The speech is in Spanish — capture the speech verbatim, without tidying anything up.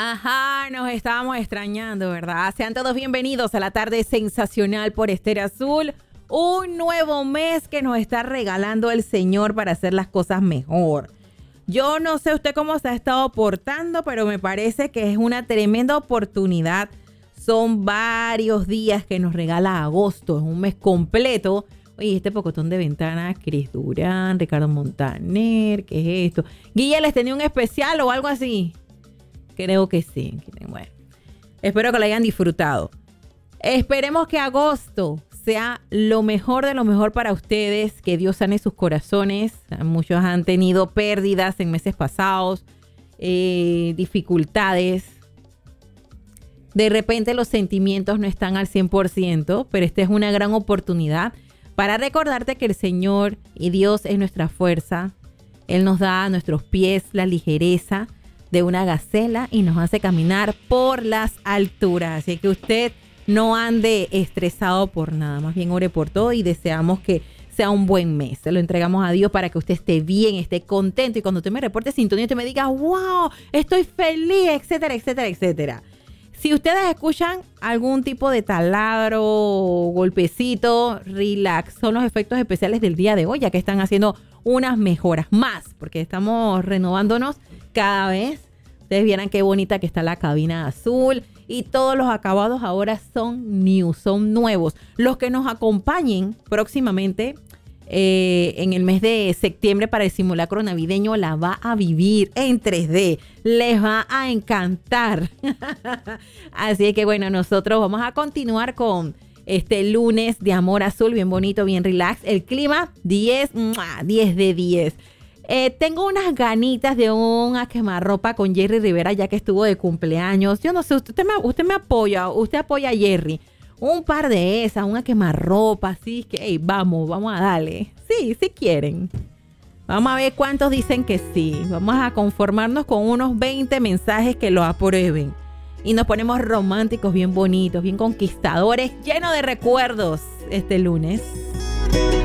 Ajá, nos estábamos extrañando, ¿verdad? Sean todos bienvenidos a la tarde sensacional por Estéreo Azul. Un nuevo mes que nos está regalando el Señor para hacer las cosas mejor. Yo no sé usted cómo se ha estado portando, pero me parece que es una tremenda oportunidad. Son varios días que nos regala agosto, es un mes completo. Oye, este pocotón de ventanas, Cris Durán, Ricardo Montaner, ¿qué es esto? Guille, ¿les tenía un especial o algo así? Creo que sí. Bueno, espero que lo hayan disfrutado. Esperemos que agosto sea lo mejor de lo mejor para ustedes, que Dios sane sus corazones. Muchos han tenido pérdidas en meses pasados, eh, dificultades. De repente los sentimientos no están al cien por ciento, pero esta es una gran oportunidad para recordarte que el Señor y Dios es nuestra fuerza. Él nos da a nuestros pies la ligereza de una gacela y nos hace caminar por las alturas. Así que usted no ande estresado por nada, más bien ore por todo y deseamos que sea un buen mes. Se lo entregamos a Dios para que usted esté bien, esté contento y cuando usted me reporte sintonía, usted me diga, wow, estoy feliz, etcétera, etcétera, etcétera. Si ustedes escuchan algún tipo de taladro o golpecito, relax. Son los efectos especiales del día de hoy, ya que están haciendo unas mejoras más, porque estamos renovándonos cada vez. Ustedes vieran qué bonita que está la cabina azul y todos los acabados ahora son new, son nuevos. Los que nos acompañen próximamente eh, en el mes de septiembre para el simulacro navideño la va a vivir en tres D. Les va a encantar. Así que bueno, nosotros vamos a continuar con este lunes de amor azul, bien bonito, bien relax. El clima diez, diez de diez. Eh, tengo unas ganitas de una quemarropa con Jerry Rivera, ya que estuvo de cumpleaños. Yo no sé, usted me, usted me apoya, usted apoya a Jerry. Un par de esas, una quemarropa, así que, hey, vamos, vamos a darle. Sí, sí quieren. Vamos a ver cuántos dicen que sí. Vamos a conformarnos con unos veinte mensajes que lo aprueben. Y nos ponemos románticos, bien bonitos, bien conquistadores, llenos de recuerdos este lunes.